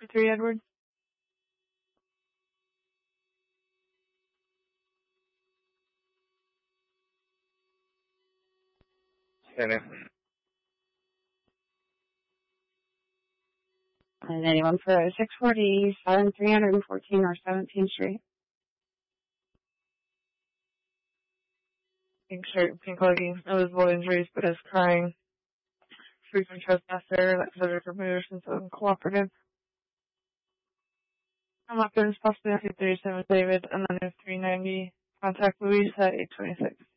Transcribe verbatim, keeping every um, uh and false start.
three Edward. Shannon. And anyone for six forty-seven, three fourteen North seventeenth Street. Pink shirt, pink leggings, no visible injuries, but is crying. Frequent trespasser, like subject removed since uncooperative. I'm not going to possibly have thirty-seven David, and then there's three ninety. Contact Louise at eight twenty-six.